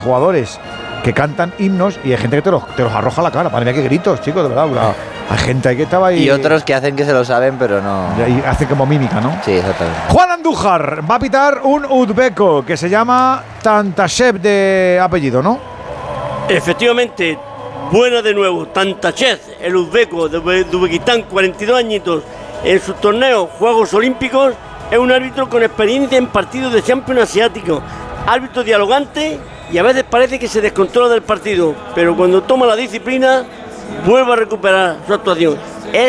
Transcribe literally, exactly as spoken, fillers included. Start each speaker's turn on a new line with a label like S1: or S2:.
S1: jugadores que cantan himnos y hay gente que te los, te los arroja a la cara. Madre mía, qué gritos, chicos, de verdad. Una, hay gente ahí que estaba ahí.
S2: Y otros que hacen que se lo saben, pero no.
S1: Y hace como mímica, ¿no?
S2: Sí, exactamente.
S1: Juan Andújar va a pitar un uzbeco que se llama Tantashev de apellido, ¿no?
S3: Efectivamente, buena de nuevo. Tantashev, el uzbeco de Uzbekistán, cuarenta y dos añitos, en sus torneos Juegos Olímpicos, es un árbitro con experiencia en partidos de Champions asiáticos. Árbitro dialogante y a veces parece que se descontrola del partido, pero cuando toma la disciplina vuelve a recuperar su actuación.